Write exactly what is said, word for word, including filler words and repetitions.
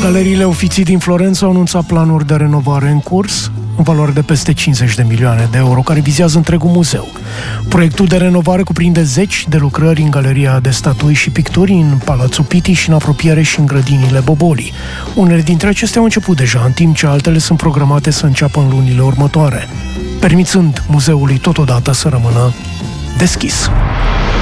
Galeriile Uffizi din Florența au anunțat planuri de renovare în curs, în valoare de peste cincizeci de milioane de euro, care vizează întregul muzeu. Proiectul de renovare cuprinde zeci de lucrări în galeria de statui și picturi, în Palazul Pitti și în apropiere și în grădinile Boboli. Unele dintre acestea au început deja, în timp ce altele sunt programate să înceapă în lunile următoare, permițând muzeului totodată să rămână deschis.